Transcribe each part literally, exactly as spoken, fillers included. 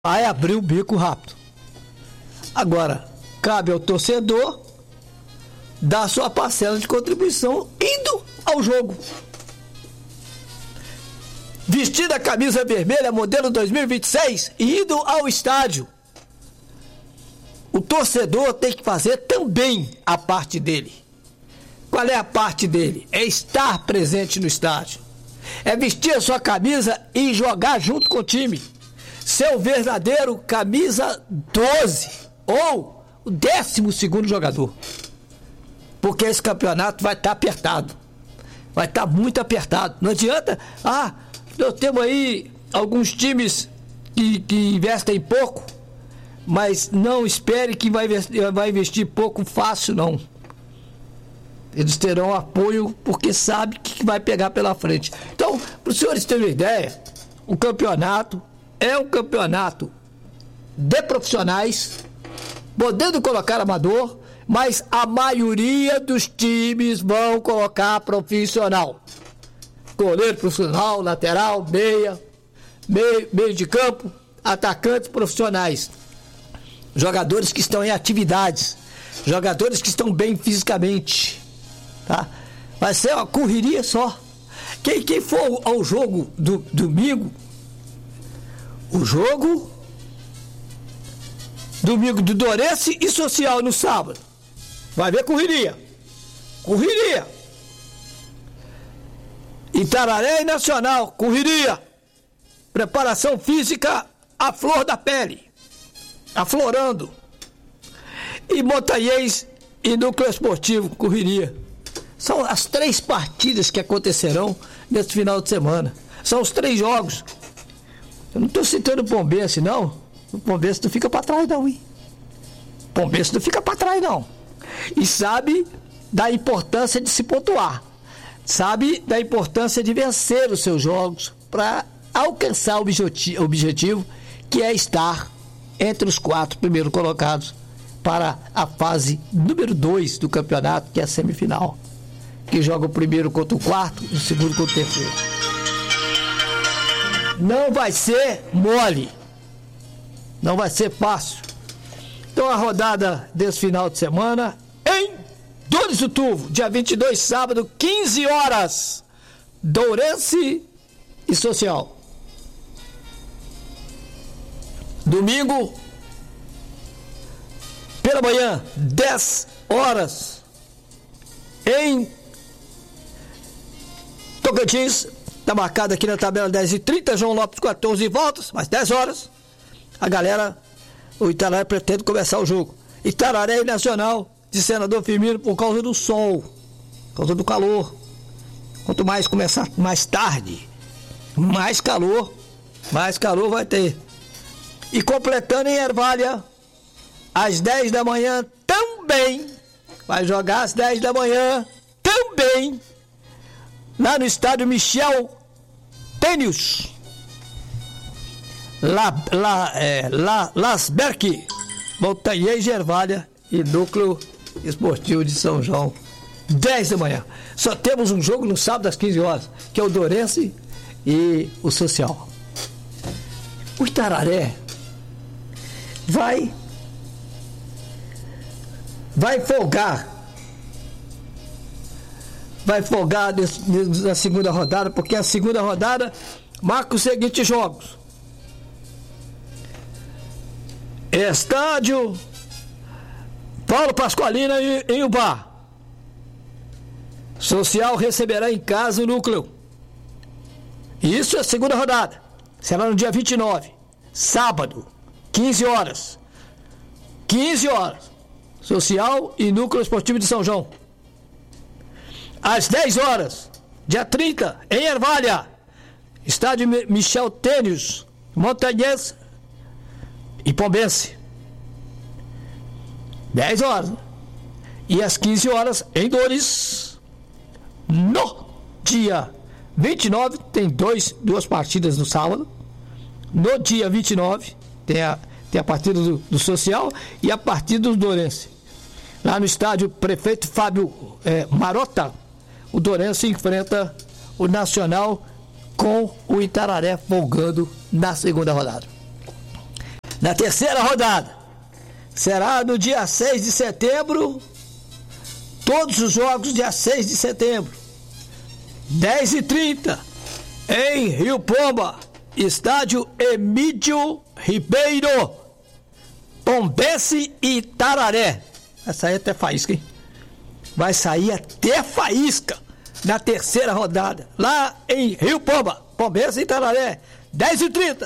vai abrir o bico rápido. Agora, cabe ao torcedor dar sua parcela de contribuição indo ao jogo. Vestindo a camisa vermelha, modelo dois mil e vinte e seis, e indo ao estádio. O torcedor tem que fazer também a parte dele. Qual é a parte dele? É estar presente no estádio. É vestir a sua camisa e jogar junto com o time. Ser o verdadeiro camisa doze ou o décimo segundo jogador. Porque esse campeonato vai estar apertado. Vai estar muito apertado. Não adianta, ah, nós temos aí alguns times que, que investem pouco, mas não espere que vai investir, vai investir pouco fácil, não. Eles terão apoio porque sabe que vai pegar pela frente. Então, para os senhores terem uma ideia, o campeonato é um campeonato de profissionais, podendo colocar amador, mas a maioria dos times vão colocar profissional. Goleiro profissional, lateral, meia, meio, meio de campo, atacantes profissionais. Jogadores que estão em atividades, jogadores que estão bem fisicamente. Tá? Vai ser uma correria só. Quem, quem for ao jogo do domingo, o jogo domingo do Dourense e Social no sábado, vai ver correria. Correria. Itararé e Nacional, correria. Preparação física à flor da pele, aflorando. E Montanhês e Núcleo Esportivo, correria. São as três partidas que acontecerão nesse final de semana. São os três jogos. Eu não estou citando o Pombense, não. O Pombense não fica para trás, não, hein? O Pombense não fica para trás, não. E sabe da importância de se pontuar. Sabe da importância de vencer os seus jogos para alcançar o objetivo, objetivo, que é estar entre os quatro primeiros colocados para a fase número dois do campeonato, que é a semifinal. Que joga o primeiro contra o quarto e o segundo contra o terceiro. Não vai ser mole. Não vai ser fácil. Então a rodada desse final de semana em Dores do Turvo, dia vinte e dois, sábado, quinze horas. Dourense e Social. Domingo, pela manhã, dez horas, em Tocantins. Está marcado aqui na tabela dez e trinta, João Lopes quatorze voltas, mais dez horas. A galera, o Itararé pretende começar o jogo. Itararé e Nacional de Senador Firmino por causa do sol, por causa do calor. Quanto mais começar mais tarde, mais calor, mais calor vai ter. E completando em Ervália, às dez da manhã também, vai jogar às dez da manhã também, lá no estádio Michel Tênis, lá, lá, é, lá, Lasberg, Montanhês de Ervália e Núcleo Esportivo de São João, dez da manhã. Só temos um jogo no sábado às quinze horas, que é o Dourense e o Social. O Itararé vai vai folgar vai folgar nesse, na segunda rodada, porque a segunda rodada marca os seguintes jogos: Estádio Paulo Pasqualina em Ubá. Social receberá em casa o Núcleo. Isso é a segunda rodada. Será no dia vinte e nove, sábado, quinze horas. quinze horas. Social e Núcleo Esportivo de São João. Às dez horas, dia trinta, em Ervália, estádio Michel Tênis, Montanhês e Pombense. dez horas. E às quinze horas, em Dores, no dia vinte e nove, tem dois, duas partidas no sábado. No dia vinte e nove, tem a, tem a partida do, do Social e a partida do Dourense. Lá no estádio Prefeito Fábio é, Marota, o Dourense enfrenta o Nacional com o Itararé folgando na segunda rodada. Na terceira rodada, será no dia seis de setembro, todos os jogos dia seis de setembro, dez e trinta, em Rio Pomba, estádio Emílio Ribeiro, Pombense e Itararé. Vai sair até faísca, hein? Vai sair até faísca na terceira rodada, lá em Rio Pomba, Pombense e Itararé, dez e trinta.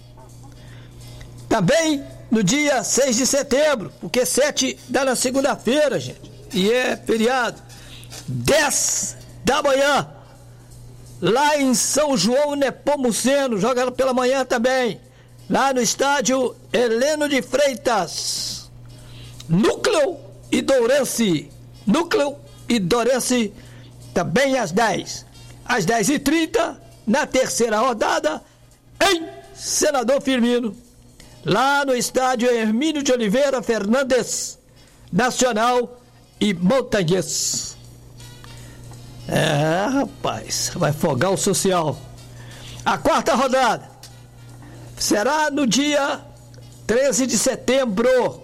Também no dia seis de setembro, porque sete dá na segunda-feira, gente, e é feriado, dez da manhã, lá em São João Nepomuceno, joga pela manhã também, lá no estádio Heleno de Freitas, Núcleo e Dourense, Núcleo e Dourense, também às dez, às dez e trinta, na terceira rodada, em Senador Firmino, lá no estádio Hermínio de Oliveira Fernandes, Nacional e Montanhês. É, rapaz, vai folgar o social. A quarta rodada será no dia treze de setembro,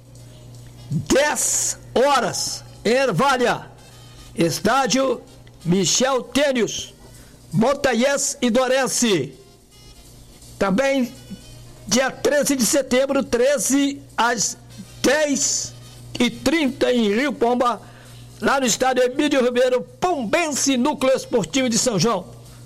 dez horas, em Ervália, estádio Michel Tênios, Montanhês e Dourense. Também dia treze de setembro, treze às dez e trinta, em Rio Pomba, lá no estádio Emílio Ribeiro, Pombense Núcleo Esportivo de São João.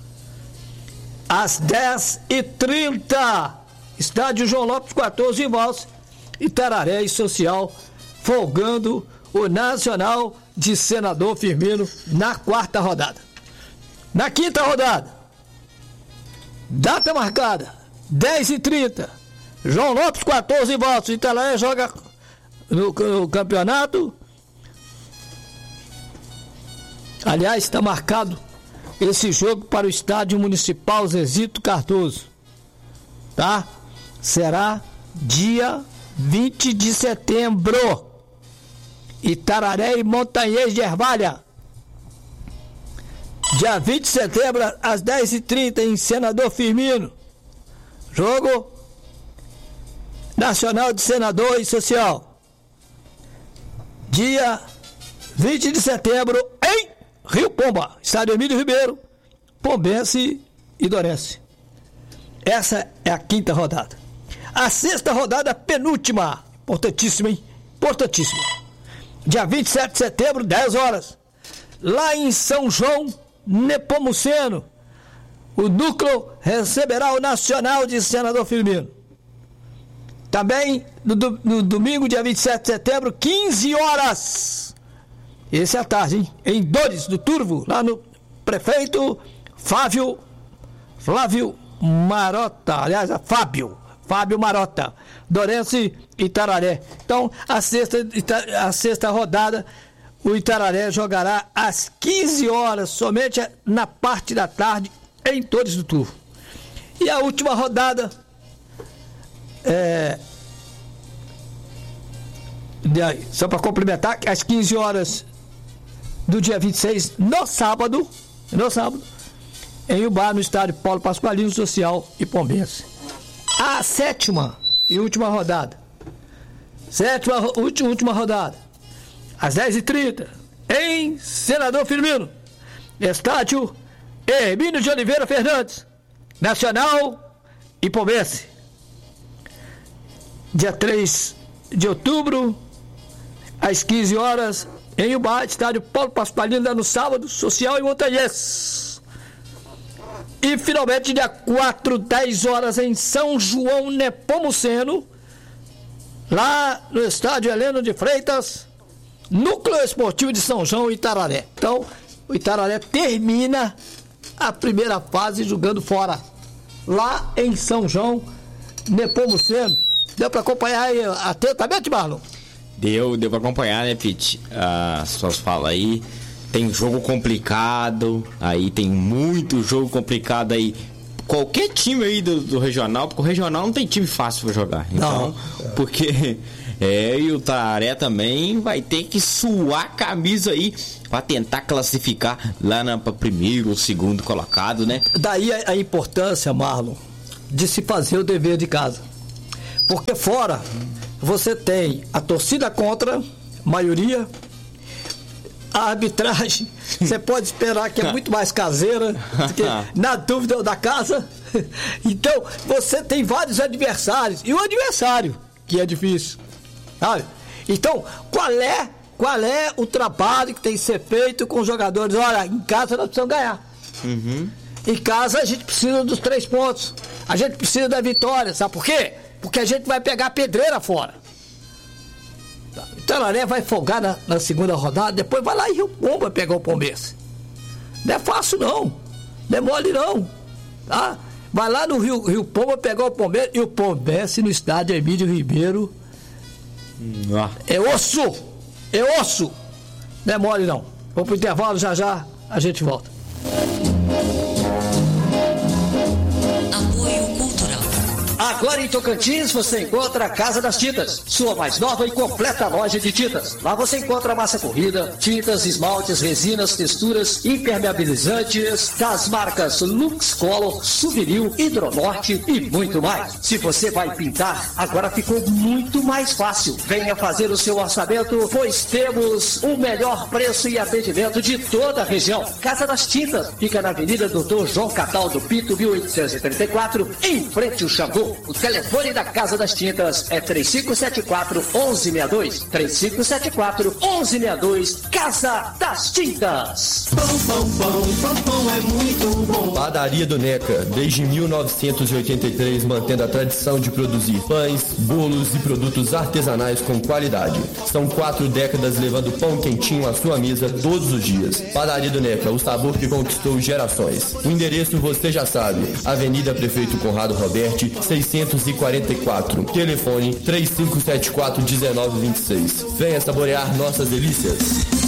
Às dez e trinta, estádio João Lopes quatorze em Valls, Itararé e Social, folgando o Nacional de Senador Firmino na quarta rodada. Na quinta rodada, data marcada, dez e trinta, João Lopes quatorze em Valls, Itararé joga no, no campeonato. Aliás, está marcado esse jogo para o estádio municipal Zezito Cardoso, tá? Será dia vinte de setembro, Itararé e Montanhês de Ervália. Dia vinte de setembro, às dez e trinta, em Senador Firmino, jogo Nacional de Senador e Social. Dia vinte de setembro, em Rio Pomba, estádio Emílio Ribeiro, Pombense e Dourense. Essa é a quinta rodada. A sexta rodada, penúltima, importantíssima, hein? Importantíssima. Dia vinte e sete de setembro, dez horas, lá em São João Nepomuceno, o Núcleo receberá o Nacional de Senador Firmino. Também no, no domingo, dia vinte e sete de setembro, quinze horas. Esse é a tarde, hein? Em Dores do Turvo, lá no prefeito Flávio, Flávio Marota, aliás, Fábio, Fábio Marota, Dourense e Itararé. Então, a sexta, a sexta rodada, o Itararé jogará às quinze horas, somente na parte da tarde, em Dores do Turvo. E a última rodada, é, só para complementar, às quinze horas do dia vinte e seis, no sábado, no sábado, em Ubá, no estádio Paulo Pasqualino Social e Pombense. A sétima e última rodada, sétima última, última rodada, às dez e trinta, em Senador Firmino, estádio Hermínio de Oliveira Fernandes, Nacional e Pombense. Dia três de outubro, às quinze horas, em Ubá, estádio Paulo Pasqualino, no sábado, Social e Montanhês. E finalmente, dia quatro, dez horas, em São João Nepomuceno, lá no estádio Heleno de Freitas, Núcleo Esportivo de São João e Itararé. Então, o Itararé termina a primeira fase jogando fora, lá em São João Nepomuceno. Deu para acompanhar aí atentamente, Marlon? Deu, deu pra acompanhar, né, Pete? As suas falas aí. Tem jogo complicado, aí tem muito jogo complicado aí. Qualquer time aí do, do regional, porque o regional não tem time fácil pra jogar. Então, não. Porque é, e o Itararé também vai ter que suar a camisa aí pra tentar classificar lá na, pra primeiro ou segundo colocado, né? Daí a, a importância, Marlon, de se fazer o dever de casa. Porque fora você tem a torcida contra, maioria, a arbitragem, você pode esperar que é muito mais caseira, porque, na dúvida da casa. Então, você tem vários adversários, e o adversário, que é difícil, sabe? Então, qual é, qual é o trabalho que tem que ser feito com os jogadores? Olha, em casa nós precisamos ganhar. Uhum. Em casa a gente precisa dos três pontos, a gente precisa da vitória, sabe por quê? Porque a gente vai pegar pedreira fora. Então, Tararé vai folgar na, na segunda rodada, depois vai lá em Rio Pomba pegar o Palmeiras. Não é fácil não, não é mole não, tá? Vai lá no Rio, Rio Pomba pegar o Palmeiras, e o Palmeiras no estádio Emílio Ribeiro ah. é osso, é osso, não é mole não. Vamos pro intervalo, já já a gente volta. Agora em Tocantins você encontra a Casa das Tintas, sua mais nova e completa loja de tintas. Lá você encontra massa corrida, tintas, esmaltes, resinas, texturas, impermeabilizantes das marcas Lux Color, Souvenir, Hidronorte e muito mais. Se você vai pintar, agora ficou muito mais fácil. Venha fazer o seu orçamento, pois temos o melhor preço e atendimento de toda a região. Casa das Tintas fica na Avenida Doutor João Cataldo Pinto, mil oitocentos e trinta e quatro, em frente ao Xangô. O telefone da Casa das Tintas é três cinco sete quatro, um um seis dois. três cinco sete quatro, um um seis dois. Casa das Tintas. Pão, pão, pão, pão, pão é muito bom. Padaria do Neca, desde mil novecentos e oitenta e três, mantendo a tradição de produzir pães, bolos e produtos artesanais com qualidade. São quatro décadas levando pão quentinho à sua mesa todos os dias. Padaria do Neca, o sabor que conquistou gerações. O endereço você já sabe, Avenida Prefeito Conrado Roberti, seiscentos e quarenta e quatro. Telefone três cinco sete quatro, um nove dois seis. Venha saborear nossas delícias.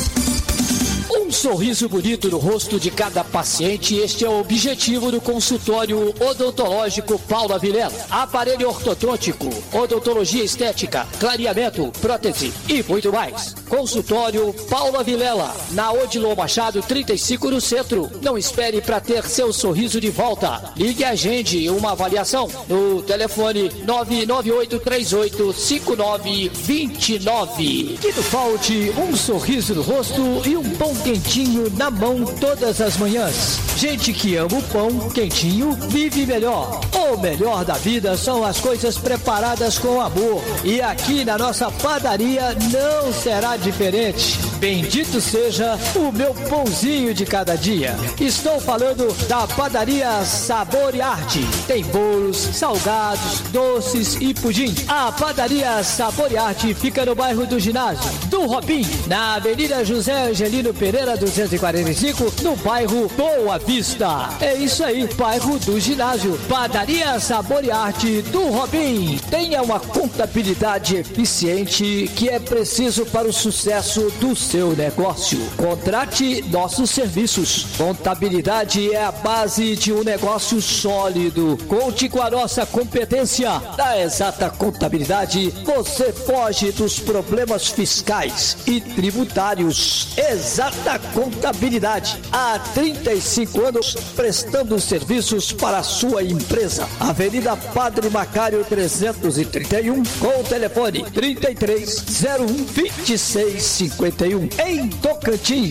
Um sorriso bonito no rosto de cada paciente, este é o objetivo do consultório odontológico Paula Vilela. Aparelho ortodôntico, odontologia estética, clareamento, prótese e muito mais. Consultório Paula Vilela, na Odilon Machado trinta e cinco, no centro. Não espere para ter seu sorriso de volta. Ligue e agende uma avaliação no telefone nove nove oito três oito cinco nove dois nove. Que não falte um sorriso no rosto e um pão quentinho na mão todas as manhãs. Gente que ama o pão quentinho vive melhor. O melhor da vida são as coisas preparadas com amor. E aqui na nossa padaria não será diferente. Bendito seja o meu pãozinho de cada dia. Estou falando da padaria Sabor e Arte. Tem bolos, salgados, doces e pudim. A padaria Sabor e Arte fica no bairro do Ginásio do Robim, na Avenida José Angelino Pereira duzentos e quarenta e cinco, no bairro Boa Vista. É isso aí, bairro do Ginásio. Padaria Sabor e Arte do Robim. Tenha uma contabilidade eficiente que é preciso para o sucesso do seu negócio. Contrate nossos serviços. Contabilidade é a base de um negócio sólido. Conte com a nossa competência. Na Exata Contabilidade, você foge dos problemas fiscais e tributários. Exata Contabilidade, há trinta e cinco anos prestando serviços para a sua empresa. Avenida Padre Macário trezentos e trinta e um, com o telefone trinta e três, zero um, vinte e seis cinquenta e um, em Tocantins.